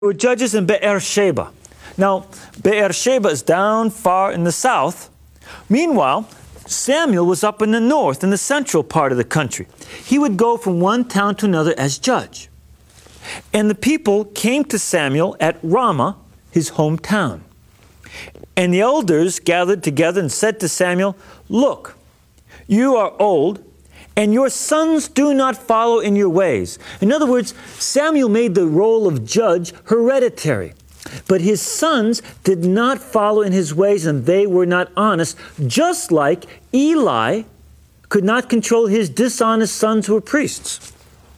were judges in Beersheba. Now, Beersheba is down far in the south. Meanwhile, Samuel was up in the north, in the central part of the country. He would go from one town to another as judge. And the people came to Samuel at Ramah, his hometown. And the elders gathered together and said to Samuel, "Look, you are old, and your sons do not follow in your ways." In other words, Samuel made the role of judge hereditary. But his sons did not follow in his ways, and they were not honest, just like Eli could not control his dishonest sons who were priests.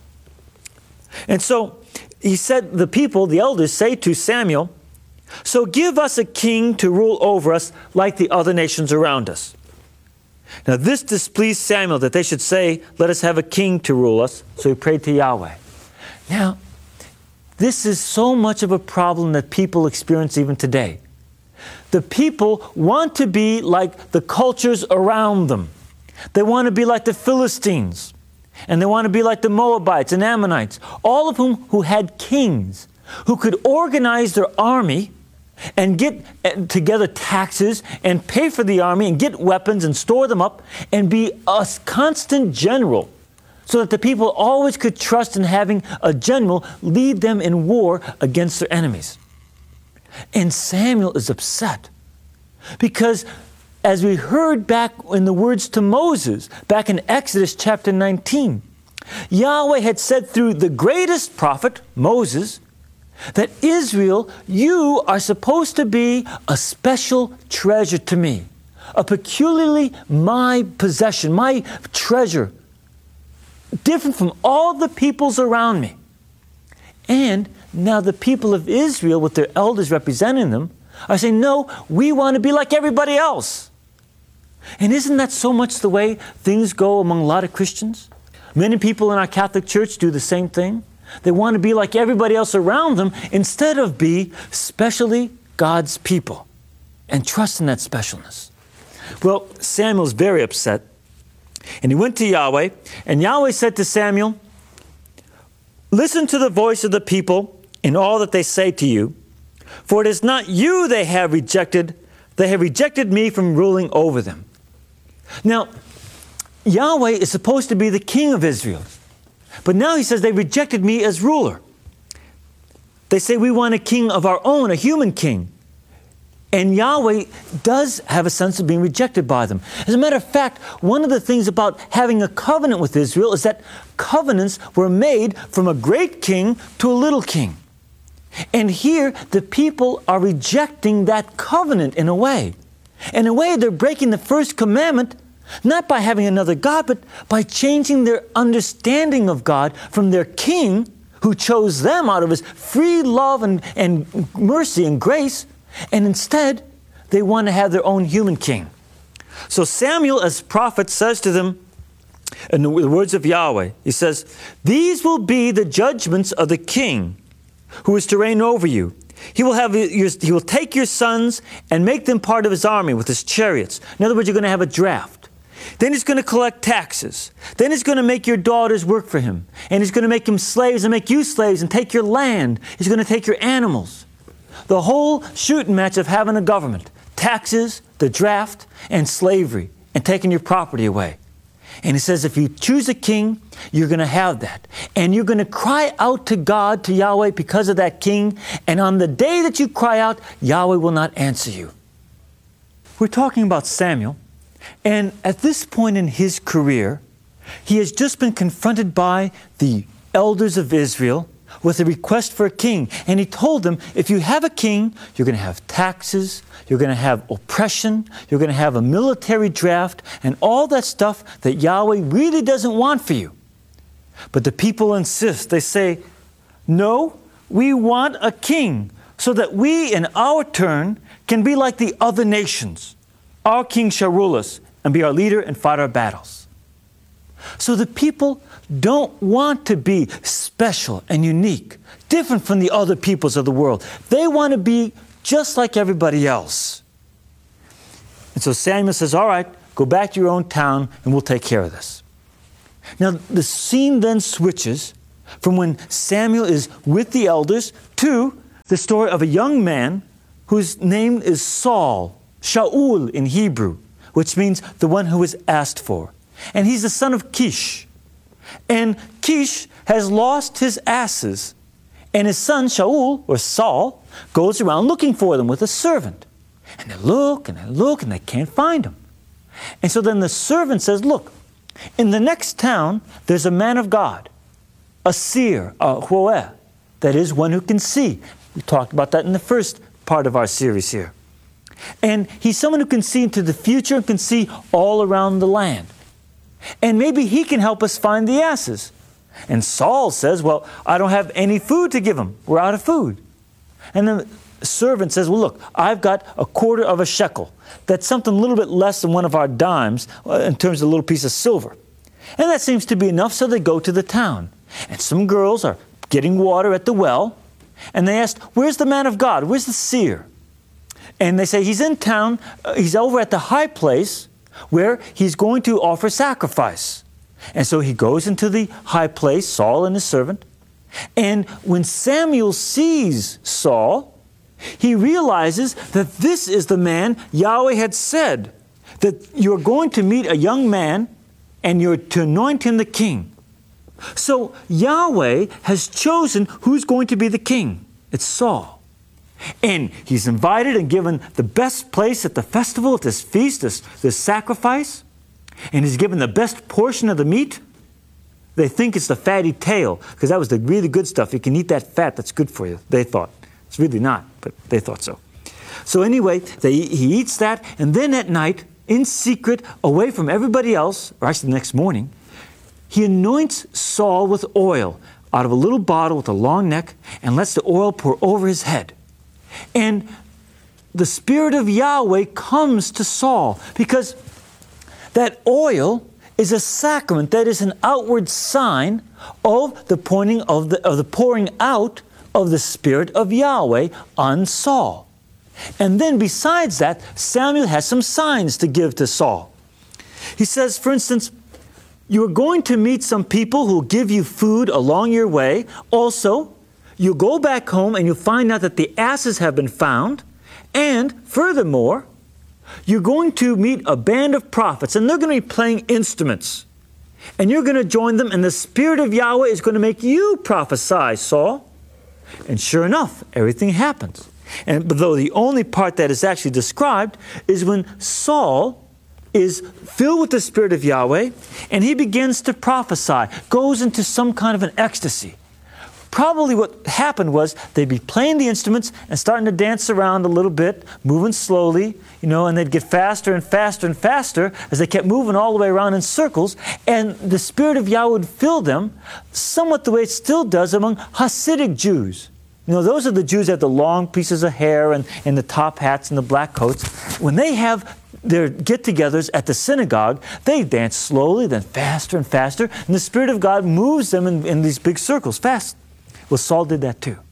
And so he said, the people, the elders, say to Samuel, "So give us a king to rule over us like the other nations around us." Now this displeased Samuel, that they should say, "Let us have a king to rule us." So he prayed to Yahweh. Now, this is so much of a problem that people experience even today. The people want to be like the cultures around them. They want to be like the Philistines, and they want to be like the Moabites and Ammonites, all of whom who had kings who could organize their army and get together taxes and pay for the army and get weapons and store them up and be a constant general, so that the people always could trust in having a general lead them in war against their enemies. And Samuel is upset because, as we heard back in the words to Moses, back in Exodus chapter 19, Yahweh had said through the greatest prophet, Moses, that Israel, you are supposed to be a special treasure to me, a peculiarly my possession, my treasure, different from all the peoples around me. And now the people of Israel, with their elders representing them, are saying, "No, we want to be like everybody else." And isn't that so much the way things go among a lot of Christians? Many people in our Catholic Church do the same thing. They want to be like everybody else around them instead of be specially God's people and trust in that specialness. Well, Samuel's very upset, and he went to Yahweh, and Yahweh said to Samuel, "Listen to the voice of the people in all that they say to you, for it is not you they have rejected me from ruling over them." Now, Yahweh is supposed to be the king of Israel. But now he says they rejected me as ruler. They say we want a king of our own, a human king. And Yahweh does have a sense of being rejected by them. As a matter of fact, one of the things about having a covenant with Israel is that covenants were made from a great king to a little king. And here, the people are rejecting that covenant in a way. In a way, they're breaking the first commandment, not by having another God, but by changing their understanding of God from their king, who chose them out of his free love and mercy and grace, and instead, they want to have their own human king. So Samuel, as prophet, says to them, in the words of Yahweh, he says, "These will be the judgments of the king who is to reign over you. He will take your sons and make them part of his army with his chariots." In other words, you're going to have a draft. Then he's going to collect taxes. Then he's going to make your daughters work for him. And he's going to make them slaves and make you slaves and take your land. He's going to take your animals. The whole shooting match of having a government. Taxes, the draft, and slavery, and taking your property away. And he says if you choose a king, you're going to have that. And you're going to cry out to God, to Yahweh, because of that king. And on the day that you cry out, Yahweh will not answer you. We're talking about Samuel. And at this point in his career, he has just been confronted by the elders of Israel with a request for a king. And he told them, if you have a king, you're going to have taxes, you're going to have oppression, you're going to have a military draft, and all that stuff that Yahweh really doesn't want for you. But the people insist. They say, "No, we want a king so that we, in our turn, can be like the other nations. Our king shall rule us and be our leader and fight our battles." So the people don't want to be special and unique, different from the other peoples of the world. They want to be just like everybody else. And so Samuel says, "All right, go back to your own town and we'll take care of this." Now the scene then switches from when Samuel is with the elders to the story of a young man whose name is Saul, Shaul in Hebrew, which means the one who is asked for. And he's the son of Kish. And Kish has lost his asses. And his son Shaul, or Saul, goes around looking for them with a servant. And they look and they look and they can't find them. And so then the servant says, look, in the next town, there's a man of God, a seer, a roeh, that is one who can see. We talked about that in the first part of our series here. And he's someone who can see into the future and can see all around the land. And maybe he can help us find the asses. And Saul says, well, I don't have any food to give him. We're out of food. And the servant says, well, look, I've got a quarter of a shekel. That's something a little bit less than one of our dimes in terms of a little piece of silver. And that seems to be enough, so they go to the town. And some girls are getting water at the well. And they ask, where's the man of God? Where's the seer? And they say, he's in town. He's over at the high place where he's going to offer sacrifice. And so he goes into the high place, Saul and his servant. And when Samuel sees Saul, he realizes that this is the man Yahweh had said, that you're going to meet a young man and you're to anoint him the king. So Yahweh has chosen who's going to be the king. It's Saul. And he's invited and given the best place at the festival, at this feast, this sacrifice. And he's given the best portion of the meat. They think it's the fatty tail, because that was the really good stuff. You can eat that fat, that's good for you, they thought. It's really not, but they thought so. So anyway, he eats that, and then at night, in secret, away from everybody else, or actually the next morning, he anoints Saul with oil out of a little bottle with a long neck and lets the oil pour over his head. And the Spirit of Yahweh comes to Saul because that oil is a sacrament, that is an outward sign of the pouring out of the Spirit of Yahweh on Saul. And then besides that, Samuel has some signs to give to Saul. He says, for instance, you're going to meet some people who will give you food along your way. Also, you'll go back home and you'll find out that the asses have been found. And furthermore, you're going to meet a band of prophets, and they're going to be playing instruments. And you're going to join them, and the Spirit of Yahweh is going to make you prophesy, Saul. And sure enough, everything happens. And though the only part that is actually described is when Saul is filled with the Spirit of Yahweh, and he begins to prophesy, goes into some kind of an ecstasy. Probably what happened was they'd be playing the instruments and starting to dance around a little bit, moving slowly, and they'd get faster and faster and faster as they kept moving all the way around in circles, and the Spirit of Yahweh would fill them somewhat the way it still does among Hasidic Jews. Those are the Jews that have the long pieces of hair and the top hats and the black coats. When they have their get-togethers at the synagogue, they dance slowly, then faster and faster, and the Spirit of God moves them in these big circles, fast. Well, Saul did that too.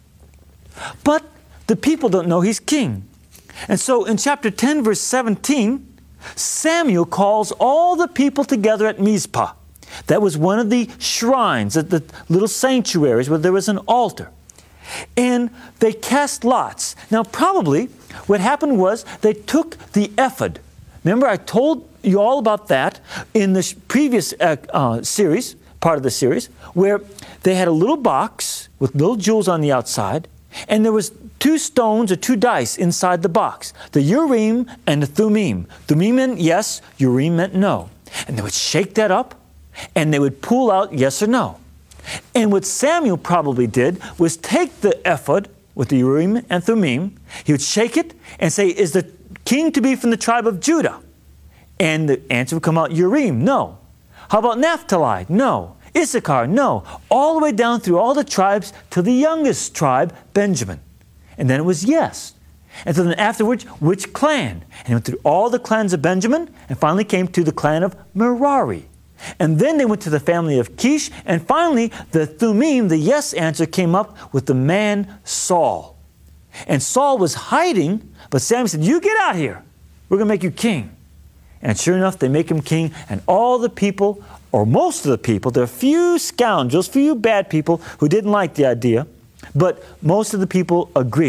But the people don't know he's king. And so in chapter 10, verse 17, Samuel calls all the people together at Mizpah. That was one of the shrines, the little sanctuaries where there was an altar. And they cast lots. Now, probably what happened was they took the ephod. Remember, I told you all about that in the previous series, part of the series, where they had a little box with little jewels on the outside, and there was 2 stones or 2 dice inside the box, the Urim and the Thummim. Thummim meant yes, Urim meant no. And they would shake that up, and they would pull out yes or no. And what Samuel probably did was take the ephod with the Urim and Thummim, he would shake it and say, is the king to be from the tribe of Judah? And the answer would come out, Urim, no. How about Naphtali? No. Issachar? No. All the way down through all the tribes to the youngest tribe, Benjamin. And then it was yes. And so then afterwards, which clan? And he went through all the clans of Benjamin and finally came to the clan of Merari. And then they went to the family of Kish, and finally the Thummim, the yes answer, came up with the man Saul. And Saul was hiding, but Samuel said, you get out here. We're going to make you king. And sure enough, they make him king, and all the people, or most of the people, there are few scoundrels, few bad people who didn't like the idea, But most of the people agreed.